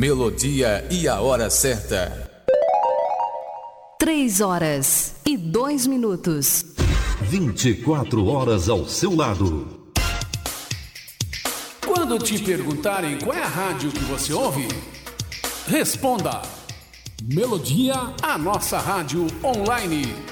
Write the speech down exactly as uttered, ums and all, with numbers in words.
melodia e a hora certa. Três horas e dois minutos. vinte e quatro horas ao seu lado. Quando te perguntarem qual é a rádio que você ouve, responda: Melodia, a nossa rádio online.